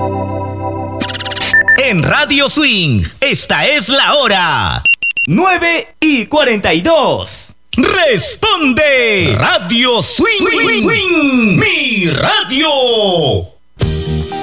En Radio Swing, esta es la hora. 9:42. Responde Radio Swing, mi radio.